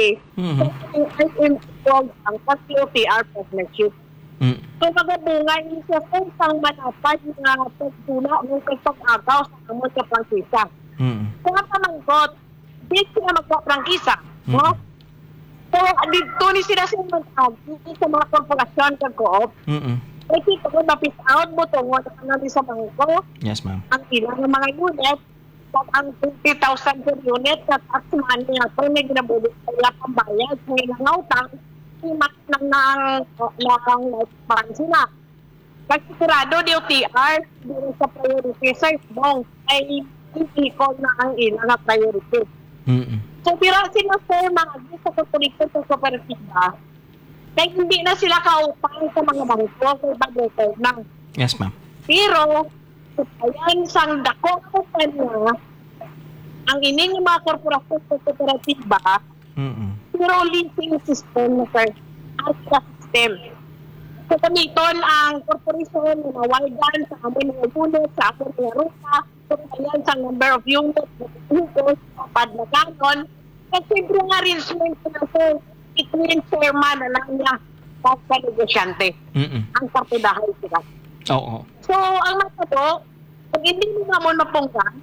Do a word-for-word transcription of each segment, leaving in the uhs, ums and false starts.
City. Mhm. So, ay involved ang T O T R partnership. Mm. So, magabungay siya sa isang malapad na pagtula ng pag-agaw sa kamot sa prangkisa. Mm. Kung ang pamangkot, di sila magpa-prangkisa. Mm. No? So, dito ni sila sa mag-agi sa mga korporasyon kag co-op. Mm. Eh, kita ko, mapis out mo tungo na kanali sa bangko, Yes, ma'am. ang ilang ng mga unit, pag ang twenty thousand per unit, sa tax money na ito, may ginabulit kaya pambayad, sa ilang utang, imat lang ng lang life sila. Kasi sigurado, D O T R, dito sa priority search bong, ay i-call na ang ilang na priority. Mm. So, pero sila sir, mga sa komunikasyon sa kooperatiba, kaya hindi na sila kaupang sa mga bangko sa budgeted na. Yes, ma'am. Pero, ayan, sang dako kumpanya, ang ining mga korporasyon sa kooperatiba, Mm. pero leasing system na sir, as a system. So, kamiton ang korporasyon na mawargan sa amon mga unit, sa amon mga ruta, so, ayan, sa number of units, units, padlaganon, kasi siyempre nga arrangement na sir, between chairman na lang niya at sa negosyante. Mm. Ang partidahan sila. Oo. So, ang mga po, pag hindi mo naman mapunggan,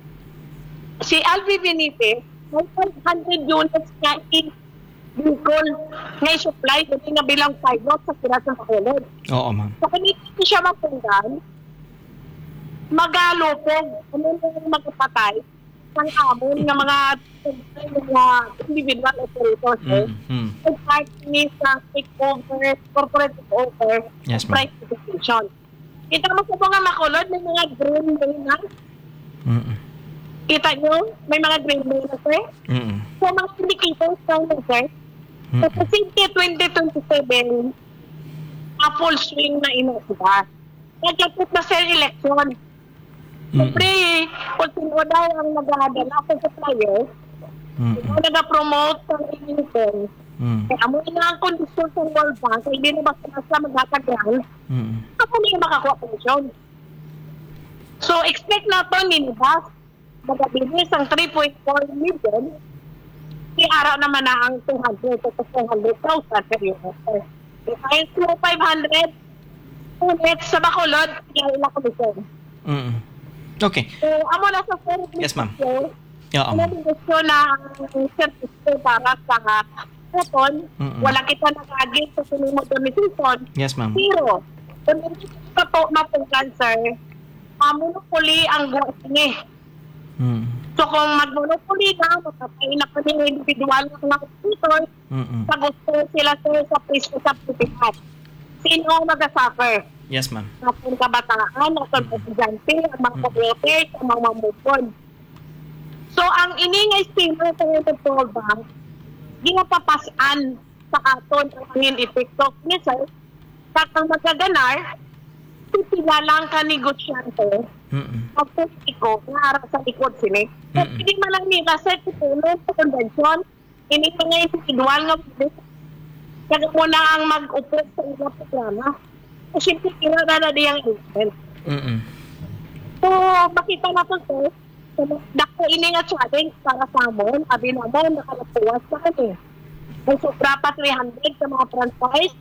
si Alvin Benitez, may five hundred units niya in Bicol na supply kasi nga bilang pilot sa Piras ng Bacolod. Oo, ma'am. So, kung hindi siya mapunggan, magalupog, ano yung magpatay ng amon ng mga mga individual operators. Eh. Mm. Ang party sa takeover, corporate takeover, Yes, ma'am. privatization. Kita mo sa mga makulod, may mga green bay na. Mm. Kita nyo, may mga green bay na, sir. Mm. So, mga indicators lang na, sir. So, Mm. kasi twenty twenty-seven, a full swing na inasiba. Nagkapit na, sir, election. Siyempre, kung sino daw ang nag-aadala sa suppliers, Mm. kung nag-promote ng election, Mm. kaya mo na ang kondisyon sa World Bank, kaya hindi na basta basta magkakagal, Mm. ako na yung makakuha pensyon. So, expect na ito, minibas, magabilis ang three point four million, si araw naman na ang two hundred to two hundred thousand per unit. Kaya so, five hundred units sa Bacolod, kaya ilang komisyon. Mm. Okay. So, amo na sa service. Yes, ma'am. So, Yeah, ma'am. gusto na ang service para sa kupon, Mm-mm. wala kita nag-agit sa sunod modernization. Yes, ma'am. Pero, kung hindi ka po mapungkan, sir, uh, monopoly ang buwas niya. Mm. So, kung mag-monopoly na, matapay na pa ng individual ng mga computers, Mm. sa gusto sila, sir, sa presyo sa putipat. Sino ang mag-suffer? Yes, ma'am. Ang kabataan, ang estudyante, ang mga voters, ang mga mamupon. So, ang iningay sino sa World Bank, ginapapasan sa aton ang ngin epekto. Ni sir, kakang magaganar, sila lang ka negosyante, Mm. ang politiko, na harap sa likod sila. So, Mm-mm. hindi man lang nila sa tutulong sa convention, ini mga individual nga kaya mo na ang mag-upo sa ilang programa. Kasi sila na na diyang event. Mm. So, makita na po sir, so, dako ini nga challenge para sa amon, abi naman, nakalapuwas na kami. May sobra pa three hundred sa mga franchise.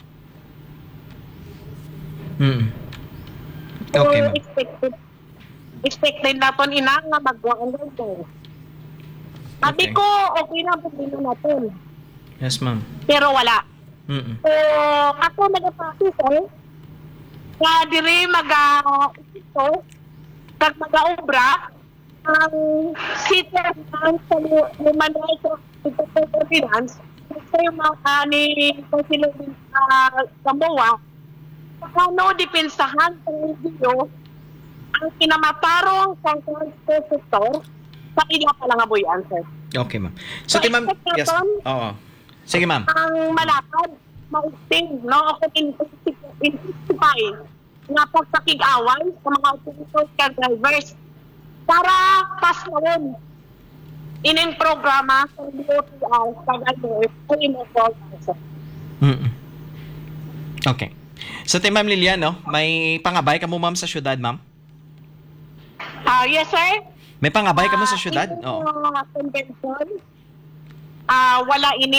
Mm. So, Okay, ma'am. expected, expected na po ina nga magawa ang ganito. Abi Okay. ko, okay na po din natin. Yes, ma'am. Pero wala. Mm. So, ako nagapasi sir, na diri mag-ito, kag mag-obra, ang city ng sa Limanay sa Secretary Finance, ito yung mga ni Consilio uh, Samoa, paano depensahan sa video ang kinamatarong sa transport sector sa ila palang abuyan, sir. Okay, ma'am. So, So, ti ma'am, expect yes. natin, Oo. Sige, ma'am. ang malapad, mausting, no? Ako intensify nga pagkakig-away sa mga operators ka drivers para paslawin ining programa sa D O T R sa gano'n ay in-involve. Mm. Okay. So, ti ma'am Lilian, no? May pangabay ka mo, ma'am, sa syudad, ma'am? Ah, yes, sir. May pangabay ka mo sa Ah, syudad? ining Oo. mga convention, ah, wala ini